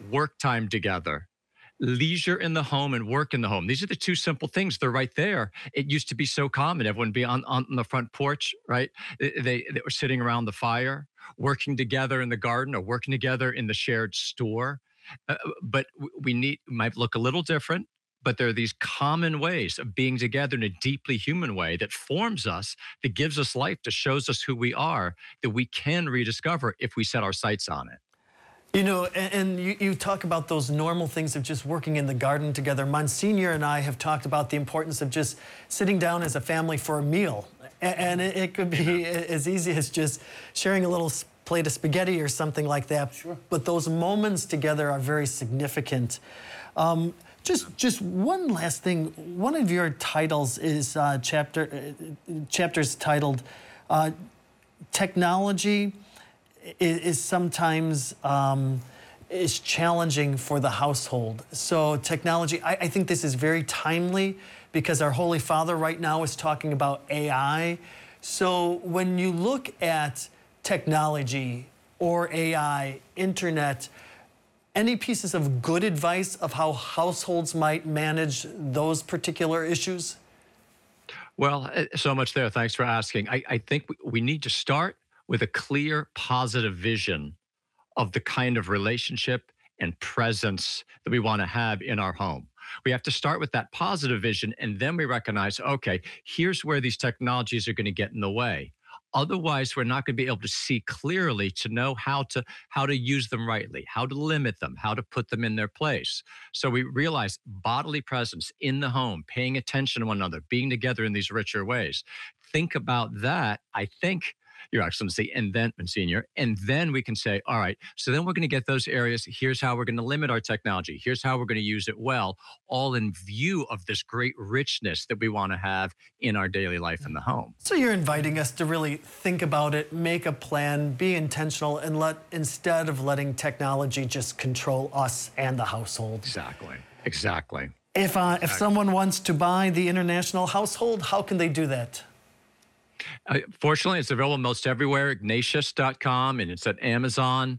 work time together, leisure in the home and work in the home. These are the two simple things. They're right there. It used to be so common. Everyone would be on the front porch, right? They were sitting around the fire, working together in the garden or working together in the shared store. But we might look a little different, but there are these common ways of being together in a deeply human way that forms us, that gives us life, that shows us who we are, that we can rediscover if we set our sights on it. You know, and you talk about those normal things of just working in the garden together. Monsignor and I have talked about the importance of just sitting down as a family for a meal. And it could be as easy as just sharing a little plate of spaghetti or something like that. Sure. But those moments together are very significant. Just one last thing. One of your titles is chapters titled Technology is sometimes is challenging for the household. So technology, I think this is very timely because our Holy Father right now is talking about AI. So when you look at technology or AI, internet, any pieces of good advice of how households might manage those particular issues? Well, so much there. Thanks for asking. I think we need to start with a clear, positive vision of the kind of relationship and presence that we want to have in our home. We have to start with that positive vision, and then we recognize, okay, here's where these technologies are going to get in the way. Otherwise, we're not going to be able to see clearly to know how to use them rightly, how to limit them, how to put them in their place. So we realize bodily presence in the home, paying attention to one another, being together in these richer ways. Think about that, I think, Your Excellency, and then, Monsignor, and then we can say, all right, so then we're going to get those areas. Here's how we're going to limit our technology. Here's how we're going to use it well, all in view of this great richness that we want to have in our daily life in the home. So you're inviting us to really think about it, make a plan, be intentional, and instead of letting technology just control us and the household. Exactly. If someone wants to buy the International Household, how can they do that? Fortunately, it's available most everywhere, Ignatius.com, and it's at Amazon.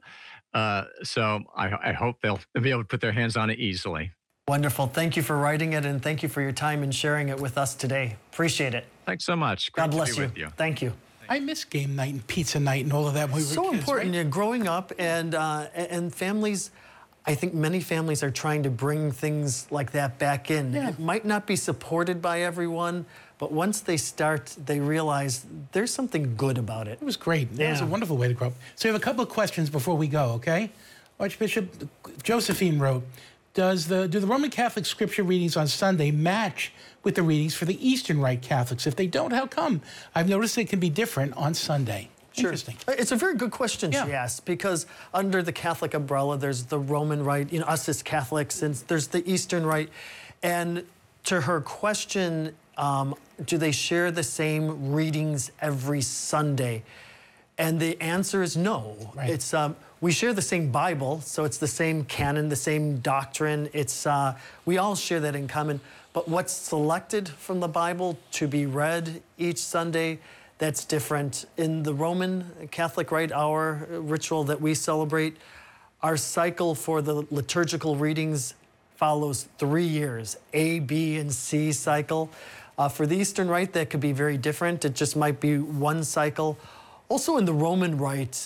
So I hope they'll be able to put their hands on it easily. Wonderful. Thank you for writing it, and thank you for your time and sharing it with us today. Appreciate it. Thanks so much. Great God bless to be you. with you. Thank you. I miss game night and pizza night and all of that when we were So kids, important. right? Yeah, growing up and families, I think many families are trying to bring things like that back in. Yeah. It might not be supported by everyone, but once they start, they realize there's something good about it. It was great. That was a wonderful way to grow up. So we have a couple of questions before we go, okay? Archbishop Josephine wrote, do the Roman Catholic scripture readings on Sunday match with the readings for the Eastern Rite Catholics? If they don't, how come? I've noticed they can be different on Sunday. Sure. Interesting. It's a very good question she asked, because under the Catholic umbrella, there's the Roman Rite, us as Catholics, and there's the Eastern Rite. And to her question, do they share the same readings every Sunday? And the answer is no. Right. It's we share the same Bible, so it's the same canon, the same doctrine. It's we all share that in common. But what's selected from the Bible to be read each Sunday, that's different. In the Roman Catholic Rite Hour ritual that we celebrate, our cycle for the liturgical readings follows 3 years, A, B, and C cycle. For the Eastern Rite, that could be very different. It just might be one cycle. Also in the Roman Rite,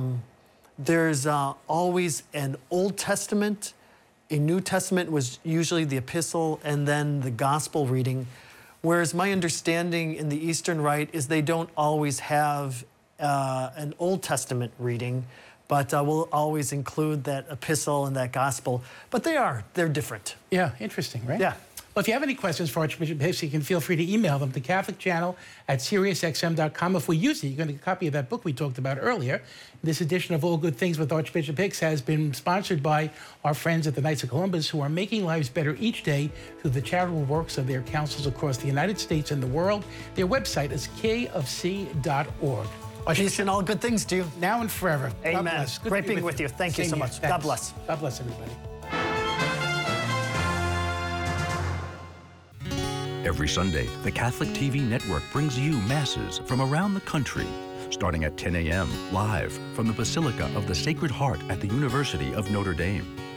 there's always an Old Testament. A New Testament was usually the epistle and then the gospel reading. Whereas my understanding in the Eastern Rite is they don't always have an Old Testament reading, but we'll always include that epistle and that gospel. But they're different. Yeah, interesting, right? Yeah. Well, if you have any questions for Archbishop Hicks, you can feel free to email them to CatholicChannel@SiriusXM.com. If we use it, you're going to get a copy of that book we talked about earlier. This edition of All Good Things with Archbishop Hicks has been sponsored by our friends at the Knights of Columbus, who are making lives better each day through the charitable works of their councils across the United States and the worofd. Their website is kofc.org. Peace and all good things to you. Now and forever. Amen. God bless. Good to Great be being with you. Thank you Same so here. much. Thanks. God bless. God bless everybody. Every Sunday, the Catholic TV network brings you masses from around the country, starting at 10 a.m. live from the Basilica of the Sacred Heart at the University of Notre Dame.